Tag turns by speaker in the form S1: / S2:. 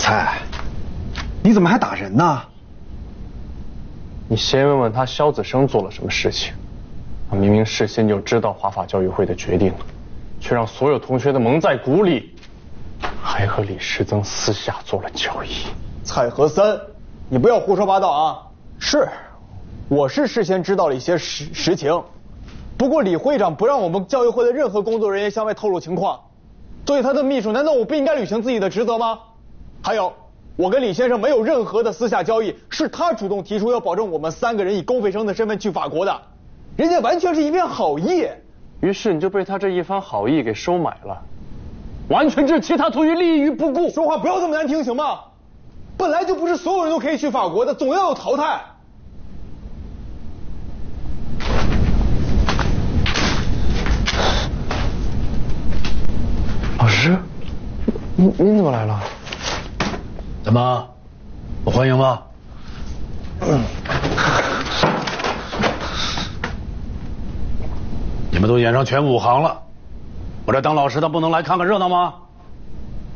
S1: 蔡，你怎么还打人呢？
S2: 你先问问他萧子升做了什么事情，他明明事先就知道华法教育会的决定了，却让所有同学都蒙在鼓里，还和李时增私下做了交易。
S3: 蔡和森，你不要胡说八道啊！是，我是事先知道了一些实情，不过李会长不让我们教育会的任何工作人员向外透露情况，作为他的秘书，难道我不应该履行自己的职责吗？还有，我跟李先生没有任何的私下交易，是他主动提出要保证我们3个人以公费生的身份去法国的，人家完全是一片好意。
S2: 于是你就被他这一番好意给收买了，完全置其他图于利益于不顾。
S3: 说话不要这么难听行吗？本来就不是所有人都可以去法国的，总要有淘汰。
S2: 老师，您怎么来了？
S4: 怎么，不欢迎吗？你们都演上全5行了，我这当老师的不能来看看热闹吗？